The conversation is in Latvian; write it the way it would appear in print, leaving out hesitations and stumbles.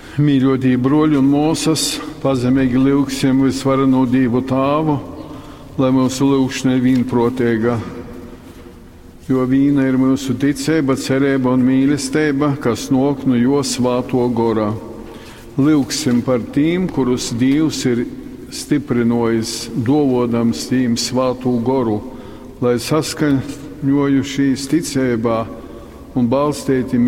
Mīļotī broļi un mūsas, pazemīgi lūgsim visvarano Dievu Tāvu, lai mūsu lūgšana ir vienprātīga. Jo viena ir mūsu ticība, cerība un mīlestība, kas nāk no Jo svāto gora. Lūgsim par tiem, kurus Dievs ir stiprinājis, dāvodams tiem svāto goru, lai saskaņojušies ticībā un balstīti